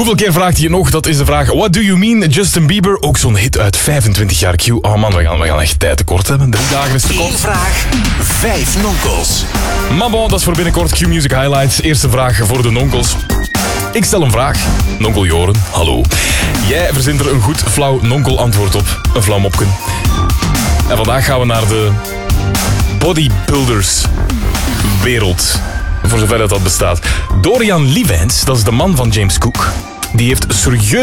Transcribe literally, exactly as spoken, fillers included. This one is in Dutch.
Hoeveel keer vraagt hij nog? Dat is de vraag. What do you mean, Justin Bieber? Ook zo'n hit uit vijfentwintig jaar Q. Oh man, we gaan, we gaan echt tijd tekort hebben. Drie dagen is te kort. Eén vraag, vijf nonkels. Maar bon, dat is voor binnenkort Q Music Highlights. Eerste vraag voor de nonkels. Ik stel een vraag. Nonkel Joren, hallo. Jij verzint er een goed flauw nonkel antwoord op. Een flauw mopken. En vandaag gaan we naar de bodybuilders wereld. Voor zover dat dat bestaat. Dorian Liewijns, dat is de man van James Cook. Die heeft serieus